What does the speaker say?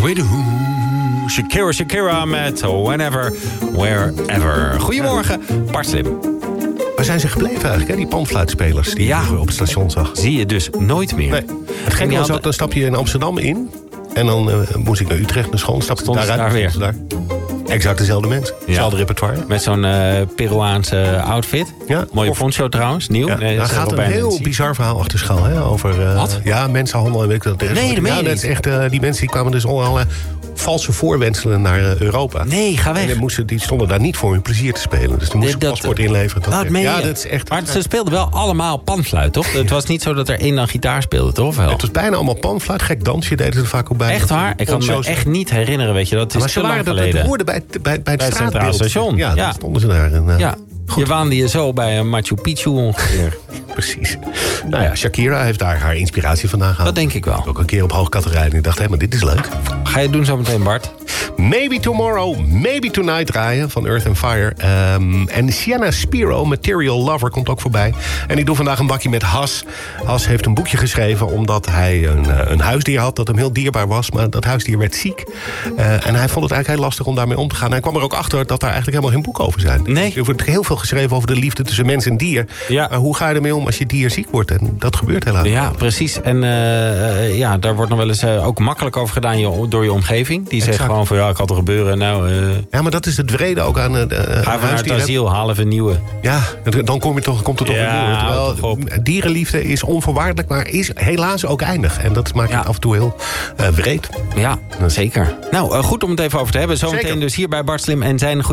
We do. Shakira met Whenever, Wherever. Goedemorgen, Bart Slim. Waar zijn ze gebleven eigenlijk, hè? Die panfluitspelers die je op het station zag? Zie je dus nooit meer. Nee. Het ging was ook, dan stap je in Amsterdam in. En dan moest ik naar Utrecht naar school. Stond daaruit. Daar weer. Daar. Exact dezelfde mensen. Hetzelfde repertoire. Met zo'n Peruaanse outfit. Ja. Mooie poncho trouwens, nieuw. Ja, daar gaat een heel bizar verhaal achter schuil. Hè? Over wat? Ja, mensenhandel en weet ik dat. Nee, dat meen je dat is echt, die mensen die kwamen dus alle valse voorwenselen naar Europa. Nee, ga weg. En die stonden daar niet voor hun plezier te spelen. Dus die moesten een paspoort inleveren. Dat is echt. Maar ze speelden wel allemaal panfluit, toch? Het was niet zo dat er één dan gitaar speelde, toch? Wel? Het was bijna allemaal panfluit. Gek dansje deden ze er vaak ook bij. Echt waar? Ik kan me echt niet herinneren, weet je. Dat is te lang geleden. Dat hoorde bij het Centraal Station. Ja, daar stonden ze daar. En, ja. Je waande je zo bij een Machu Picchu ongeveer. Precies. Nou ja, Shakira heeft daar haar inspiratie vandaan gehaald. Dat denk ik wel. Ook een keer op Hoogkaterijnen. En ik dacht, maar dit is leuk. Ga je het doen zo meteen, Bart? Maybe Tomorrow, Maybe Tonight draaien van Earth and Fire. En Sienna Spiro, Material Lover, komt ook voorbij. En ik doe vandaag een bakje met Has. Has heeft een boekje geschreven omdat hij een huisdier had dat hem heel dierbaar was. Maar dat huisdier werd ziek. En hij vond het eigenlijk heel lastig om daarmee om te gaan. En hij kwam er ook achter dat daar eigenlijk helemaal geen boek over zijn. Nee. Er wordt heel veel geschreven over de liefde tussen mens en dier. Ja. Maar hoe ga je ermee om als je dier ziek wordt? En dat gebeurt helaas. Ja, precies. En daar wordt nog wel eens ook makkelijk over gedaan door je omgeving. Die zegt gewoon van het kan er gebeuren. Nou, ja, maar dat is het wrede ook aan ga even naar het asiel, haal even een nieuwe. Ja, dan komt het toch weer door. Terwijl dierenliefde is onvoorwaardelijk, maar is helaas ook eindig. En dat maakt het af en toe heel wreed. Ja, zeker. Nou, goed om het even over te hebben. Zometeen dus hier bij Bart Slim en zijn goede